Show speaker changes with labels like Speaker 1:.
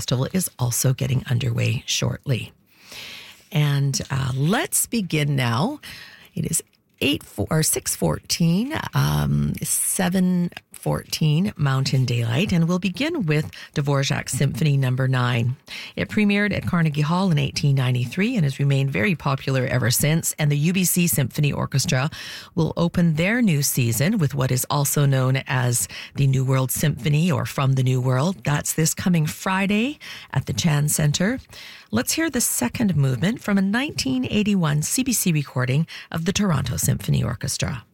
Speaker 1: Festival is also getting underway shortly. And let's begin now. It is 6:14, 7:14 Mountain Daylight, and we'll begin with Dvorak's Symphony No. 9. It premiered at Carnegie Hall in 1893 and has remained very popular ever since, and the UBC Symphony Orchestra will open their new season with what is also known as the New World Symphony, or From the New World. That's this coming Friday at the Chan Center. Let's hear the second movement from a 1981 CBC recording of the Toronto Symphony Orchestra.